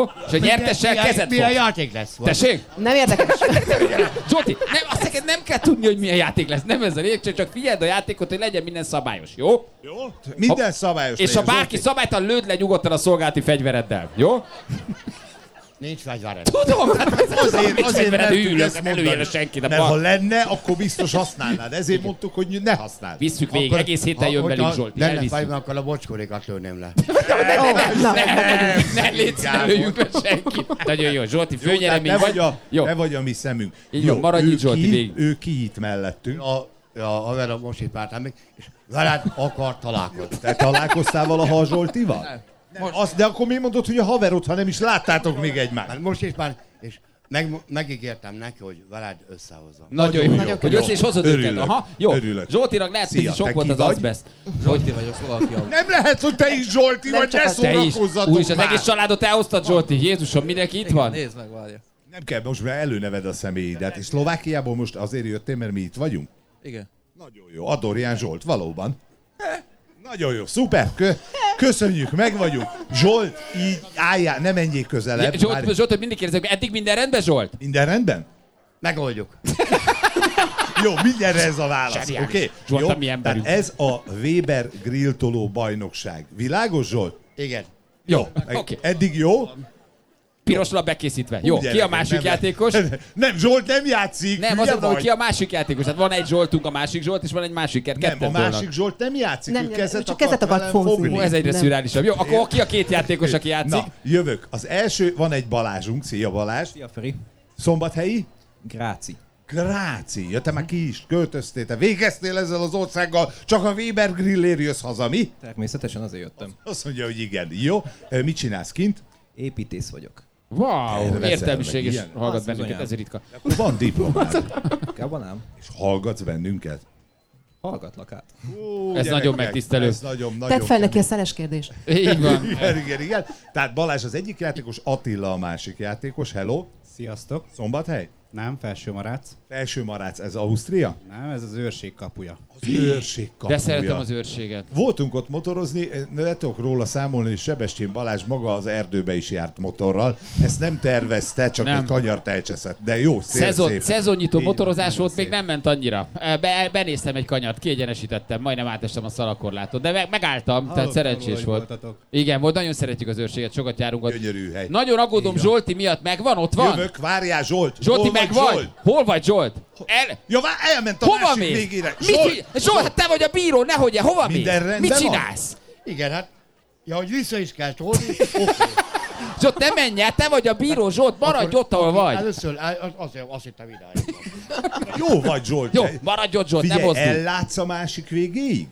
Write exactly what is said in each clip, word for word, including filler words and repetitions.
Jó? És a nyertessel kezet fogsz. Milyen játék lesz? Tessék? Nem érdekes. Zsolti, nem, azt neked nem kell tudni, hogy milyen játék lesz. Nem ez a lényeg, csak, csak figyeld a játékot, hogy legyen minden szabályos, jó? Jó? Minden szabályos. És ha bárki szabálytalan, lőd le nyugodtan a szolgálati fegyvereddel, jó? Nincs fegyvered. Tudom, hát Azért, azért mertük ezt mondani. senki, de Mert ha lenne, akkor biztos használnád. Ezért mondtuk, hogy ne használd. Visszük végig, egész héten jön velünk Zsolti. Nem lesz fegyver, akkor a bocskorékat lőném le. Ne légy ne lőjünk le senkit. Nagyon jó, Zsolti, főnyeremény vagy. Jó. Te vagy a mi szemünk. Így jó, maradj itt, Zsolti, végig. Ő ki itt mellettünk. A, a, a Vera most itt pártán még, és veled akar találkozni. Te találkoztál valaha a Zsoltival? Nem. Nem, azt, de akkor mi mondod, hogy a haverod, ha nem is láttátok még egymást? Hát most is már, és meg, megígértem neki, hogy veled összehozom. Nagyon jó, jó. Hogy össze is hozod őket. Aha, jó. Örülök. Zsoltinak lehet, hogy sok volt az azbest. Zsolti vagyok, Szlovákia. Nem lehet, hogy te is Zsolti vagy, ne szórakozzatok. Úr is, az egész családot elhoztad, Zsolti. Jézusom, mindenki itt van? Nézd meg, várja. Nem kell, most már előneved a személyidet. És Szlovákiából most azért jöttél, mert mi itt vagyunk? Igen. Nagyon jó. Adorján Zsolt, valóban. Nagyon jó, szuper, Kö- köszönjük, meg vagyunk. Zsolt, így álljál, ne menjél közelebb. Ja, Zsolt, Zsolt, hogy mindig kérdezek, eddig minden rendben, Zsolt? Minden rendben? Megoldjuk. Jó, mindenre ez a válasz, oké? Okay? Zsolt, a mi emberünk. Ez a Weber grilltoló bajnokság. Világos, Zsolt? Igen. Jó, oké. Okay. Eddig jó? Piros lap bekészítve. Jó, Ugye, ki a másik nem, játékos? Nem, Zsolt nem játszik. Nem, az mondom, hogy ki a másik játékos. Hát van egy Zsoltunk, a másik Zsolt, és van egy másik kert. Nem, a másik Zsolt nem játszik, nem, ő kezet csak akart kezet akart fogni. Ó, ez egyre szürreálisabb. Jó, akkor ki a két játékos, aki játszik? Na, jövök. Az első, van egy Balázsunk. Szia, Balázs. Szia, Feri. Szombathelyi? Gráci. Gráci. Ja, te már ki is költöztél, te végeztél ezzel az országgal, csak a Weber grillért jössz haza, mi? Természetesen azért jöttem. Azt mondja, hogy igen. Jó. Mit csinálsz kint? Építész vagyok. Wow, értelmiséges ilyen. hallgat bennünket, ez ritka. Akkor van diplomád. Inkább nem. És hallgatsz bennünket? Hallgatlak át. Ó, Ez nagyon megtisztelő. Ez nagyon, nagyon Tedd fel neki a szeles kérdést. Így van. Igen, igen, igen. Tehát Balázs az egyik játékos, Attila a másik játékos. Hello. Sziasztok! Szombathely? Nem, Felsőmarác. Felsőmarác, ez Ausztria? Nem, ez az őrség kapuja. Az őrség kapuja. De szeretem az őrséget. Voltunk ott motorozni, le tudok róla számolni, hogy Sebestyén Balázs maga az erdőbe is járt motorral. Ezt nem tervezte, csak nem. egy kanyart elcseszett. De jó, szép, Szezon, szép. szezonnyitó Így, motorozás volt, szép. még nem ment annyira. Be, benéztem egy kanyart, kiegyenesítettem, majdnem átestem a szalakorlátot, de meg, megálltam, Hallottam tehát szerencsés róla, hogy volt. voltatok. Igen, volt, nagyon szeretjük az őrséget, sokat járunk ott. Gyönyörű hely. Nagyon aggódom Zsolti miatt, megvan, ott van? Jövök, várjál, Zsolt. Zsolti, Hol meg vagy, vagy? Zsolt? Hol vagy, Zsolt? El... Ja, vár, elment a Hova másik mész? végére. Mit Zsolt, csinál- Zsolt, hát te vagy a bíró, nehogy, hova Minden mész? rendben Mit van? csinálsz? Igen, hát, ja, hogy vissza is kell tolni, oké. Zsolt, te menj el, te vagy a bíró, Zsolt, maradj ott, ahol vagy. Először, az, azért azt hittem idáig. Jó vagy, Zsolt. Jó, maradj ott, Zsolt, ne Figyelj, mozdulj. ellátsz a másik végéig?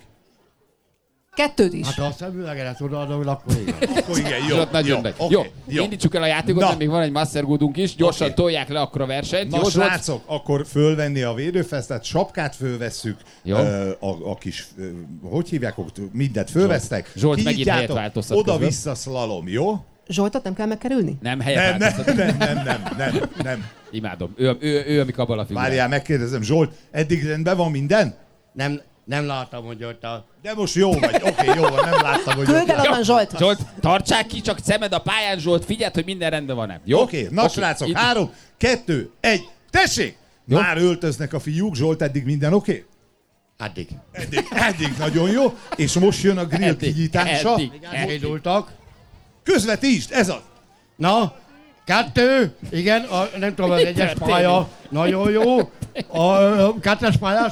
Kettőt is. Hát ha a szemüvegedet odaadom, akkor igen. Akkor igen, jó. Zsolt, nagyon jó, megy. oké, Jó, jó. indítsuk el a játékot, Na. mert még van egy Mastergoodunk is. Gyorsan Oké. tolják le akkor a versenyt. Na, Jó, Zsolt? srácok, akkor fölvenni a védőfesztet, sapkát fölvesszük, Jó. ö, a, a kis, ö, hogy hívják, ott mindent fölvesztek. Zsolt megint kinyitjátok, helyet változtat oda-vissza szlalom, jó? Zsoltot nem kell megkerülni? Nem, helyet Nem, nem, változtat. nem, nem, nem, nem, nem. Imádom. Ő, ő, ő, ami kabala figura. Várjál, megkérdezem, Zsolt, eddig rendben van minden? Nem, nem láttam, hogy ott a... De most jó vagy, oké, jó van, nem láttam, hogy... Küld el onnan Zsolt! Zsolt, tartsák ki, csak szemed a pályán, Zsolt, figyeld, hogy minden rendben van-e. Jó? Oké, na Oké, srácok, itt- három, kettő, egy, tessék! Jó. Már öltöznek a fiúk, Zsolt, eddig minden oké? Addig. Eddig, eddig nagyon jó, és most jön a grill Eddig, kinyitása. eddig, eddig. Elindultak. Közvetítsd, ez az! Na, kettő, igen, a, nem tudom, az Mi egyes történik? pálya, nagyon jó. A, a kettes pályás,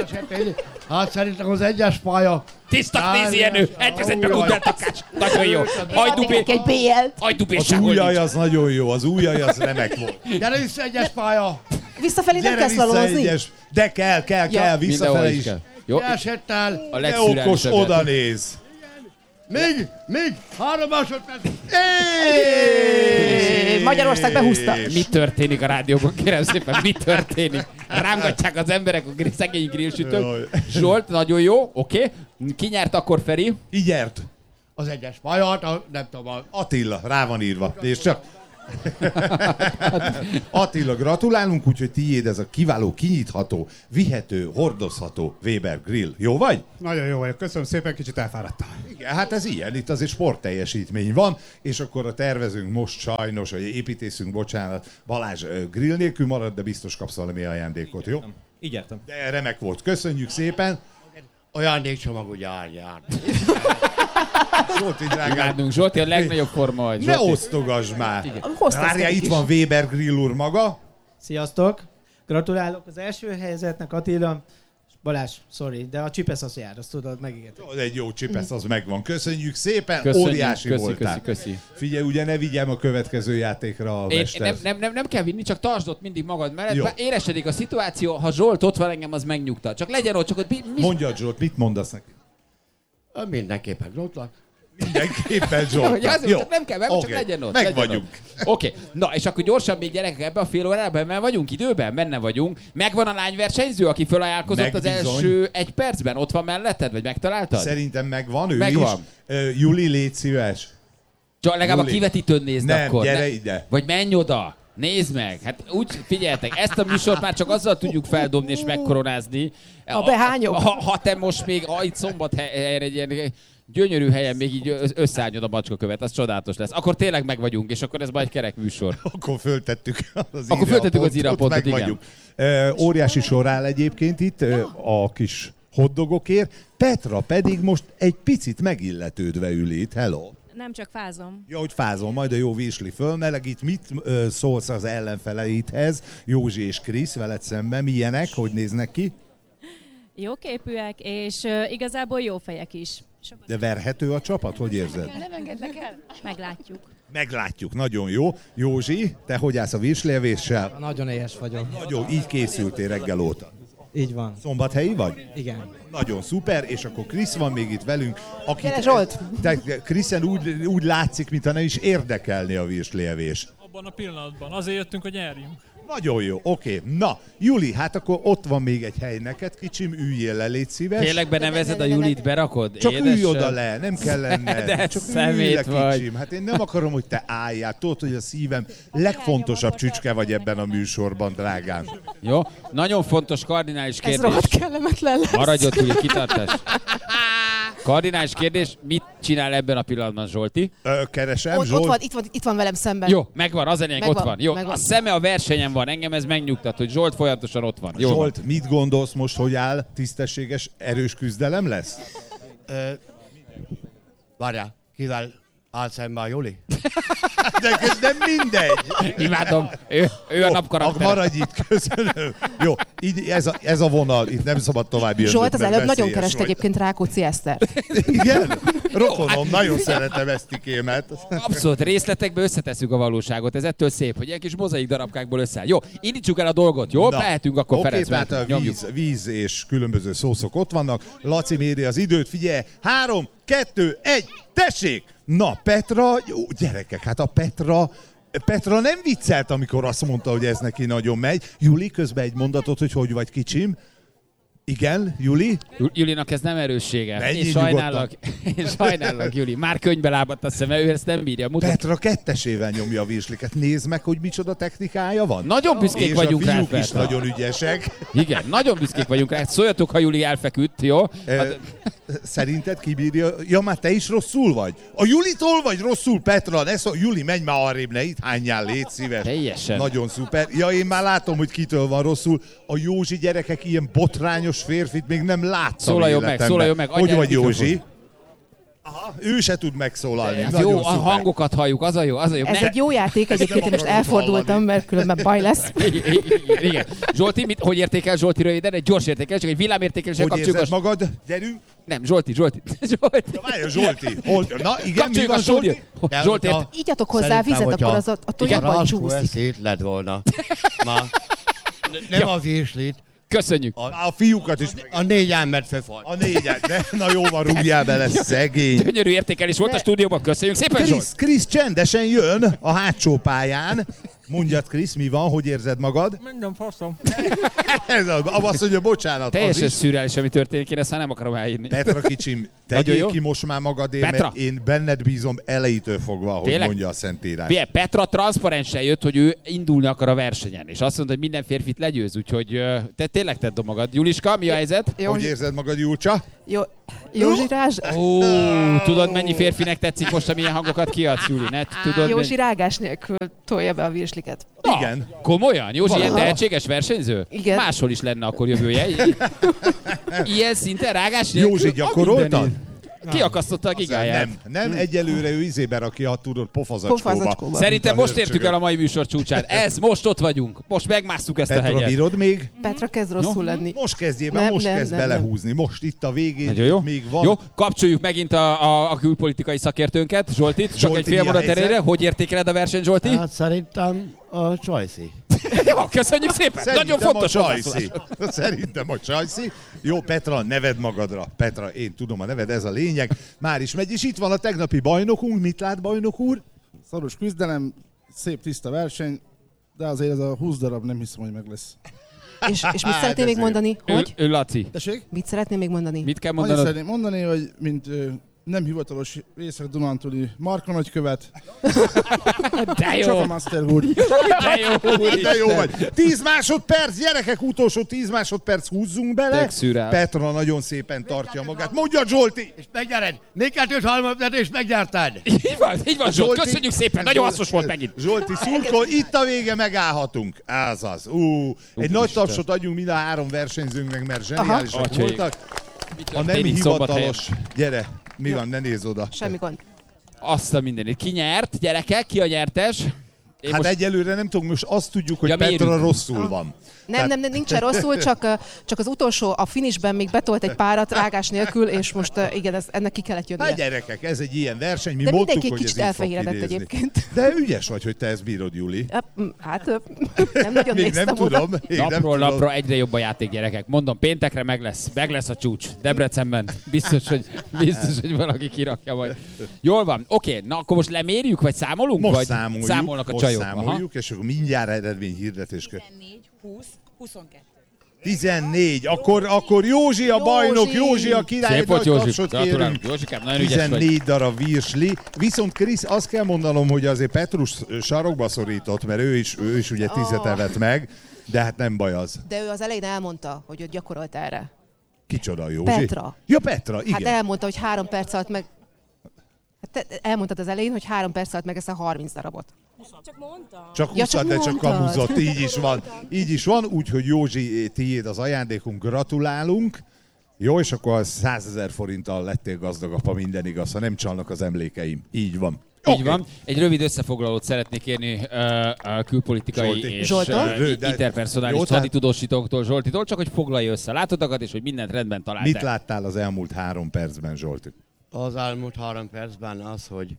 hát szerintem az egyes pálya. Tisztak nézi Jenő, egyezett meg úgy takács. Nagyon jó. Hajdubé, Egy bé el-t. hajdubé Az ujjaj az nagyon jó, az ujjaj az remek volt. Gyere vissza, egyes pálya. Visszafelé nem Gyere kell vissza szlalomozni? egyes, de kell, kell, Ja. kell, Mindenhol visszafele is is. kell. Jó, Esettel. a De okos, legszürreálisabb oda játék. néz. Még, még, három másodperc. É, Magyarország behúzta. Mi történik a rádióban, kérem szépen, mi történik? Rángatják az emberek a grill, szegény grillsütők. Jaj. Zsolt, nagyon jó, oké. Ki nyert akkor, Feri? Így nyert. Az egyes pályát, a, nem tudom, a, Attila, rá van írva. És csak Attila, gratulálunk, úgyhogy tiéd ez a kiváló, kinyitható, vihető, hordozható Weber grill. Jó vagy? Nagyon jó vagyok. Köszönöm szépen, kicsit elfáradtam. Igen, hát ez ilyen, itt azért sportteljesítmény van, és akkor a tervezünk most sajnos, vagy építészünk, bocsánat, Balázs grill nélkül marad, de biztos kapsz valami ajándékot, jó? Így értem. De remek volt, köszönjük szépen. Ajándékcsomag ugye jár. Zsolti, drágám, Imádunk, Zsolti a legnagyobb forma vagy. ne Zsolti. osztogasd már! Hoztad Várjál, nekik itt is. van Weber grill úr maga. Sziasztok! Gratulálok az első helyzetnek, Attila. Balázs, sorry, de a csipesz az jár, azt tudod, megígértem. Az egy jó csipesz, az megvan. Köszönjük szépen, Köszönjük, óriási köszi, voltál. köszi, köszi. Figyelj, ugye ne vigyem a következő játékra a Én, mester. nem, nem, nem, nem kell vinni, csak tartsd ott mindig magad mellett. Jó. Bár éresedik a szituáció, ha Zsolt ott van, engem az megnyugtat. Csak legyen ott, csak ott mi, mi... Mondjad, Zsolt, mit mondasz neki? Mindenképpen Zsoltlak. Mindenképpen Ja, Zsolt. azért, csak nem kell, meg, Oké, csak legyen ott. meg legyen vagyunk. ott. Oké, na és akkor gyorsan még gyerekek ebbe a fél órában, mert vagyunk időben, benne vagyunk. Megvan a lányversenyző, aki fölajánlkozott Meg az bizony. első egy percben? Ott van melletted, vagy megtaláltad? Szerintem megvan, ő Megvan. is. Uh, Juli, légy szíves. Csak legalább a Júli. kivetítőn nézd Nem, akkor. gyere Ne- ide. Vagy menj oda. Nézd meg. Hát úgy figyeljetek, ezt a műsort már csak azzal tudjuk feldobni és megkoronázni. A behányok. Ha, ha te most még ah, itt Szombathelyre egy ilyen gyönyörű helyen még így ö- összeállnyod a macskakövet, az csodálatos lesz. Akkor tényleg meg vagyunk, és akkor ez majd egy kerek műsor. Akkor föltettük az Akkor föltettük az írapont, írapont, ott meg igen. vagyunk. Uh, óriási sor áll egyébként itt uh, a kis hotdogokért. Petra pedig most egy picit megilletődve ül itt. Hello. Nem csak fázom. Ja, hogy fázol, majd a jó Vésli fölmelegít. Mit ö, szólsz az ellenfeleidhez? Józsi és Krisz veled szemben. Milyenek? Hogy néznek ki? Jóképűek, és uh, igazából jó fejek is. Sokat De verhető a csapat? Hogy érzed? nem engednek el. Meglátjuk. Meglátjuk, nagyon jó. Józsi, te hogy állsz a Vésli-evéssel? Nagyon éhes vagyok. Nagyon, így készültél reggel óta. Így van. Szombathelyi vagy? Igen. Nagyon szuper, és akkor Krisz van még itt velünk. Akit, Gyere, Zsolt! Te, Kriszen úgy, úgy látszik, mintha nem is érdekelni a Vésli-evés. Abban a pillanatban. Azért jöttünk, hogy nyerjünk. Nagyon jó, oké. Na, Juli, hát akkor ott van még egy hely neked, kicsim, üljél le, légy szíves. Tényleg benevezed a Julit, berakod? Csak Édesem? ülj oda le, nem kell lenned. De Csak szemét ülj le, vagy. kicsim. Hát én nem akarom, hogy te álljál. Tudod, hogy a szívem legfontosabb csücske vagy ebben a műsorban, drágám. Jó? Nagyon fontos kardinális Ez kérdés. rohadt kellemetlen lesz. Maradj ott, ugye, kitartás. Kardinális kérdés, mit csinál ebben a pillanatban Zsolti? Ö, keresem, Ott, Zsolt. ott, van, itt, van, itt van velem szemben. Jó, megvan, az enyém, Megvan, ott van. Jó, megvan. a szeme a versenyen van, engem ez megnyugtat, hogy Zsolt folyamatosan ott van. Jó Zsolt, mit gondolsz most, hogy áll? Tisztességes, erős küzdelem lesz? Ö, Várjál, kivel áll szemben a Juli? De ez nem mindegy. van. Imádom, ő, ő a Jó, napkarakter. maradj itt, köszönöm. Jó, így ez a, ez a vonal, itt nem szabad tovább jönnöd, Zsolt az mert előbb nagyon veszélyes kerest vagy. egyébként Rákóczi Esztert. Igen? Rokonom, hát- nagyon szeretem Esztikémet. Abszolút, részletekbe összetesszük a valóságot, ez ettől szép, hogy ilyen kis mozaik darabkákból összeáll. Jó, indítsuk el a dolgot, jó? Na, Lehetünk akkor oké, Ferenc, tehát a mehetünk, nyomjuk. víz, víz és különböző szószok ott vannak. Laci méri az időt, figyelj, három, kettő, egy, tessék! Na, Petra, jó, gyerekek, hát a Petra, Petra nem viccelt, amikor azt mondta, hogy ez neki nagyon megy. Juli, közben egy mondatot, hogy hogy vagy kicsim. Igen, Juli? Jul- Julinak ez nem erőssége. Menjél Én sajnállak, én sajnállak, Juli. Már könyvbe lábadt a szeme, ő ezt nem bírja. Mutat. Petra kettesével nyomja a virsliket. Nézd meg, hogy micsoda technikája van. Nagyon büszkék és vagyunk a rá, fiúk is Petra. nagyon ügyesek. Igen, nagyon büszkék vagyunk rá. Szóljatok, ha Juli elfeküdt, jó? Ö, Szerinted kibírja? Ja, már te is rosszul vagy? A Julitól vagy rosszul, Petra? Ne szó... Juli, menj már arrébb, ne itt hányjál, légy szíves. Teljesen. Nagyon szuper. Ja, én már látom, hogy kitől van rosszul. A Józsi gyerekek ilyen botrányos férfit még nem láttam Szólaljon meg, életemben. szólaljon meg, Hogy adjál vagy, egy mikrofont. Józsi? Aha, ő se tud megszólalni. Hát Nagyon jó, a szuper. hangokat halljuk, az a jó, az a jó. Ez Ne- egy jó játék egyébként, én most akarom elfordultam, hallani. mert különben baj lesz. Igen, igen, igen. Zsolti, mit, hogy értékel Zsolti röviden? Egy gyors értékel, csak egy villámértékeléssel Hogy kapcsoljuk. érzed A... magad? Gyerünk. Nem, Zsolti, Zsolti. Zsolti. Ja, várj, Zsolti. Hol... Na, igen, mi Kapcsoljuk van, a stúdió. Zsolti? Zsolti, hogyha- ért- Ígyatok hozzá Szerintem, vizet, hogyha akkor az attól Igen, jobban Raskó csúszik. szét lett volna. Ma. Nem Ja. a virslit, köszönjük. A, a fiúkat is. a négy embert fölfalt. A négyet. De, na jó van, rúgjál bele, szegény. Gyönyörű értékelés volt a stúdióban, köszönjük szépen, Zsolt. Krisz, Krisz csendesen jön a hátsó pályán. Mondjad, Krisz, mi van? Hogy érzed magad? Minden faszom. Ez az, azt mondja, bocsánat. Teljesen szürreális, ami történik, én ezt már nem akarom elhinni. Petra kicsim, tegyél ki most már magadért, mert én benned bízom elejétől fogva, ahogy Tényleg? mondja a Szentírás. Fie, Petra transzparensen jött, hogy ő indulni akar a versenyen, és azt mondta, hogy minden férfit legyőz, úgyhogy te tényleg tedd magad. Juliska, mi a helyzet? Jó. Hogy érzed magad, Julcsa? Jó. Józsi Rágás... Ó, tudod, mennyi férfinek tetszik most, amilyen hangokat kiadsz, Juli? Ne, tudod, Józsi rágás nélkül tolja be a virsliket. Na, igen. Komolyan? Józsi ilyen tehetséges versenyző? Igen. Máshol is lenne akkor jövője. Ilyen szinten rágás nélkül? Józsi, gyakoroltad? Kiakasztotta a gigáját. Nem, nem, egyelőre ő izébe rakja, tudod, pofazacskóba. Pofazacskóba. Szerintem most értük el a mai műsor csúcsát. Ez, most ott vagyunk. Most megmásszuk ezt Petra, a hegyet. bírod még? Petra kezd rosszul no? lenni. Most kezdjél, mert Nem, most nem, kezd nem, belehúzni. Most itt a végén Nagyon jó. még van. Jó, kapcsoljuk megint a, a, a külpolitikai szakértőnket, Zsoltit. Csak Zsolti, egy fél mondat erejére. Hogy értékeled a versenyt, Zsolti? Hát szerintem a Csajci. Jó, köszönjük szépen. Szerintem Nagyon fontos a hozzászólás. Csajci. Szerintem a Csajci. Jó, Petra, neved magadra. Petra, én tudom a neved, ez a lényeg. Már is megy, és itt van a tegnapi bajnokunk. Mit lát, bajnok úr? Szoros küzdelem, szép tiszta verseny, de azért ez a húsz darab nem hiszem, hogy meg lesz. És, és mit szeretnél még mondani? Hogy? Ő, ő Laci. Tessék? Mit szeretnél még mondani? Mit kell Annyit mondanod? szeretném mondani, hogy mint ö, nem hivatalos Észak-Dunántúli Marka nagykövet. De jó. Csak a Master úr. De jó, De jó vagy. Tíz másodperc, gyerekek, utolsó tíz másodperc, húzzunk bele. Petra nagyon szépen tartja magát. Mondja, Zsolti! És megnyered. Négy kettőt halmazod, és megnyerted. Így van, így van, Zsolt. Köszönjük szépen, nagyon hasznos volt megint. Zsolti, szurkol, itt a vége, megállhatunk. Ez az. Ú, egy nagy tapsot adjunk mind a három versenyzőnknek, mert zseniálisak voltak. A nem hivatalos. Gyere, mi van, ne nézz oda. Semmi gond. Azt a mindenit. Ki nyert, gyerekek? Ki a nyertes? Én hát most... egyelőre nem tudom, most azt tudjuk, hogy ja, Petra mérünk. rosszul van. Nem, Tehát... nem, nem, nincsen rosszul, csak, csak az utolsó, a finishben még betolt egy párat rágás nélkül, és most igen, ez, ennek ki kellett jönnie. Hát gyerekek, ez egy ilyen verseny, mi De mondtuk, hogy ez kicsit elfehéredett egyébként. De ügyes vagy, hogy te ezt bírod, Juli. Hát nem nagyon még néztem nem oda. tudom. Még Napról nem napra tudom. Egyre jobb a játék, gyerekek. Mondom, péntekre meg lesz. Meg lesz a csúcs. Debrecenben. Biztos, hogy, biztos, hogy valaki kirakja majd. Jól van. Oké, na akkor most lemérjük, vagy számolunk? Most vagy számoljuk. számolnak a most csajok. számoljuk, és akkor mindjárt eredmény hirdetés. tizennégy, húsz, huszonkettő. tizennégy. Akkor, akkor Józsi a bajnok, Józsi a király. Szép volt, Józsi. Gratulálunk, Józsikám, nagyon ügyes vagy. tizennégy darab virsli. Viszont Krisz, azt kell mondanom, hogy azért Petrus sarokba szorított, mert ő is, ő is ugye tizet evett meg, de hát nem baj az. De ő az elején elmondta, hogy őt gyakorolt erre. Kicsoda, Józsi? Petra. Ja, Petra, igen. Hát elmondta, hogy három perc alatt meg... Hát te elmondtad az elején, hogy három perc alatt megeszel harminc darabot. Csak mondtam. Csak húsz, ja, de csak kamuzott, így is van. Így is van, úgyhogy Józsi, tiéd az ajándékunk, gratulálunk. Jó, és akkor százezer forinttal lettél gazdag, apa, minden igaz, ha nem csalnak az emlékeim. Így van. Így Okay. van. Egy rövid összefoglalót szeretnék kérni uh, a külpolitikai Zsolti. és Zsoltól? uh, interpersonális haditudósítóktól, Zsoltitól, csak hogy foglalja össze a látottakat, és hogy mindent rendben találtál. Mit láttál az elmúlt három percben, Zsolti? Az elmúlt három percben az, hogy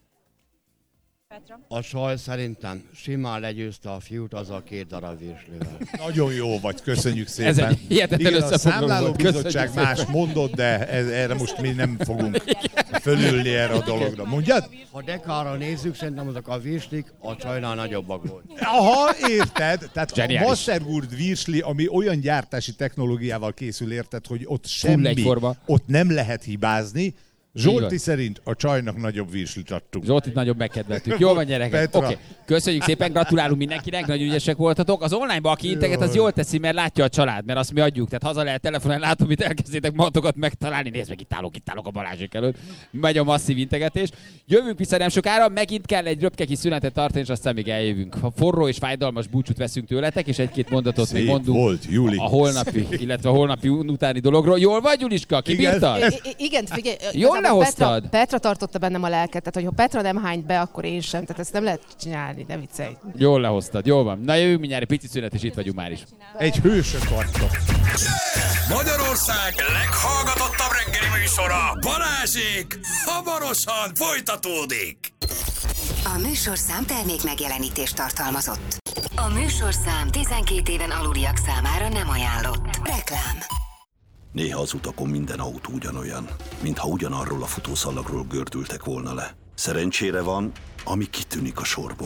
Petra. a Saj szerintem simán legyőzte a fiút az a két darab virslivel. Nagyon jó vagy, köszönjük szépen. Ez egy hihetetlen Igen, a összefoglaló számláló volt. bizottság Köszönjük más szépen. mondott, de ez, erre most mi nem fogunk fölülni erre a dologra. Mondjad? Ha dekára nézzük, szerintem azok a virslik a Csajnál nagyobbak volt. Aha, érted? Tehát Zseniális. a Masterwood virsli, ami olyan gyártási technológiával készül, érted, hogy ott semmi, egyforma. ott nem lehet hibázni. Zsolti van. szerint a Csajnak nagyobb virslit adtunk. Zsoltit nagyobb megkedveltük. Jól van, gyerekek. Oké. Okay. Köszönjük szépen, gratulálunk mindenkinek, nagyon ügyesek voltatok. Az online-ba, aki integet, az jól teszi, mert látja a család, mert azt mi adjuk. Tehát haza lehet telefonon, látom, hogy elkezdétek magatokat megtalálni. Nézd meg, itt állok, itt állok a Balázsék előtt. Megy a masszív integetés. Jövünk vissza nem sokára, megint kell egy röpke kis szünetet tartani, és aztán még eljövünk. Ha forró és fájdalmas búcsút veszünk tőletek, és egy-két mondatot Szép még mondunk volt, Juli. a holnapi, illetve a holnapi utáni dologról. Jól vagy, Juliska? Kibírtad? I- I- igen, figyelj. Jól lehoztad? Petra, Petra tartotta bennem a lelket, tehát hogyha Petra nem hányt be, akkor én sem. Tehát ezt nem lehet csinálni, ne viccelj. Jól lehoztad, jól van. Na jövünk mindjárt, egy pici szünet, és itt vagyunk már is. Egy hősök vagytok. Magyarország leghallgatottabb reggeli műsora, Balázsék, hamarosan folytatódik. A műsorszám termék megjelenítést tartalmazott. A műsorszám tizenkét éven aluliak számára nem ajánlott. Reklám. Néha az utakon minden autó ugyanolyan, mintha ugyanarról a futószalagról gördültek volna le. Szerencsére van, ami kitűnik a sorból.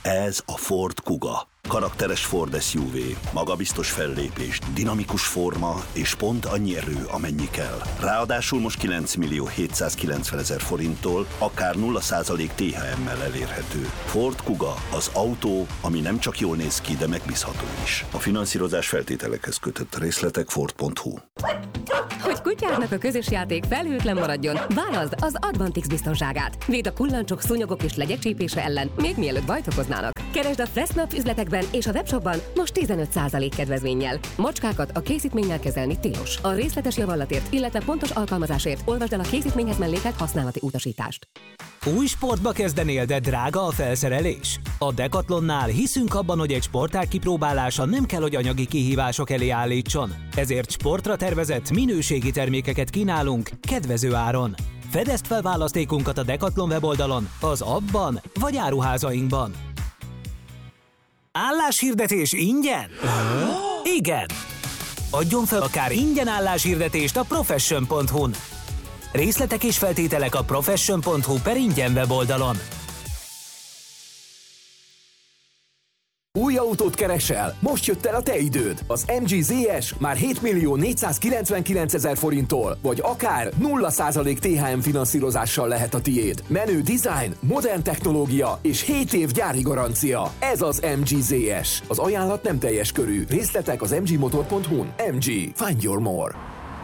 Ez a Ford Kuga. Karakteres Ford es u vé, magabiztos fellépés, dinamikus forma és pont annyi erő, amennyi kell. Ráadásul most kilenc millió hétszázkilencvenezer forinttól akár nulla százalék té há emmel elérhető. Ford Kuga az autó, ami nem csak jól néz ki, de megbízható is. A finanszírozás feltételekhez kötött. Részletek ford pont hu. Hogy kutyádnak a közös játék felhőtlen maradjon, válaszd az Advantix biztonságát. Véd a kullancsok, szúnyogok és legyek csípése ellen, még mielőtt bajt okoznának. Keresd a Fressnapf üzletekben és a webshopban most tizenöt százalék kedvezménnyel. Macskákat a készítménnyel kezelni tilos. A részletes javallatért, illetve pontos alkalmazásért olvasd el a készítményhez mellékelt használati utasítást. Új sportba kezdenél, de drága a felszerelés? A Decathlonnál hiszünk abban, hogy egy sportág kipróbálása nem kell, hogy anyagi kihívások elé állítson. Ezért sportra tervezett, minőségi termékeket kínálunk kedvező áron. Fedezd fel választékunkat a Decathlon weboldalon, az appban vagy áruházainkban. Álláshirdetés ingyen? Igen! Adjon fel akár ingyen álláshirdetést a profession pont hu-n. Részletek és feltételek a profession pont hu per ingyen weboldalon. Új autót keresel? Most jött el a te időd! Az em gé zé es már hét millió négyszázkilencvenkilencezer forinttól, vagy akár nulla százalék té há em finanszírozással lehet a tiéd. Menő design, modern technológia és hét év gyári garancia. Ez az em gé zé es. Az ajánlat nem teljes körű. Részletek az em gé motor pont hu-n. em gé. Find your more.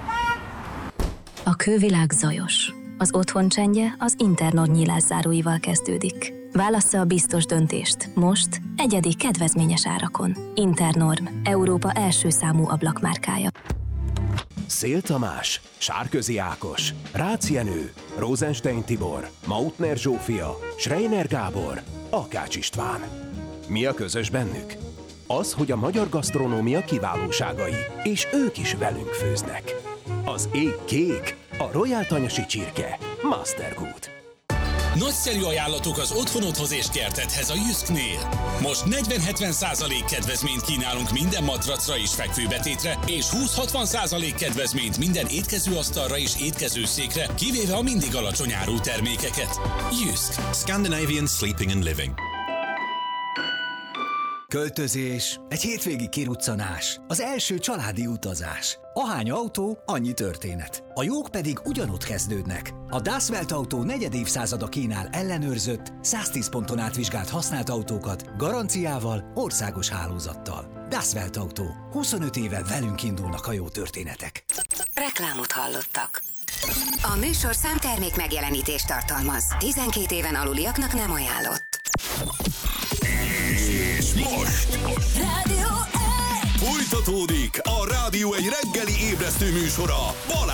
A külvilág zajos. Az otthon csendje az Internord nyílászáróival kezdődik. Válassza a biztos döntést. Most egyedi kedvezményes árakon. Internorm, Európa első számú ablakmárkája. Szél Tamás, Sárközi Ákos, Rácz Jenő, Rosenstein Tibor, Mautner Zsófia, Schreiner Gábor, Akács István. Mi a közös bennük? Az, hogy a magyar gasztronómia kiválóságai, és ők is velünk főznek. Az ég kék, a Royal Tanyasi csirke, Mastergood. Nagyszerű ajánlatok az otthonodhoz és kertedhez a Jysknél. Most negyven-hetven százalék kedvezményt kínálunk minden matracra és fekvőbetétre, és húsz-hatvan százalék kedvezményt minden étkezőasztalra és étkezőszékre, kivéve a mindig alacsony árú termékeket. Jysk. Scandinavian Sleeping and Living. Költözés, egy hétvégi kiruccanás, az első családi utazás. Ahány autó, annyi történet. A jók pedig ugyanott kezdődnek. A Das Welt Autó negyed évszázada kínál ellenőrzött, száztíz ponton átvizsgált használt autókat, garanciával, országos hálózattal. Das Welt Autó. huszonöt éve velünk indulnak a jó történetek. Reklámot hallottak. A műsorszám termék megjelenítést tartalmaz. tizenkét éven aluliaknak nem ajánlott. És most Rádió folytatódik a Rádió egy reggeli ébresztő műsora. Balázs!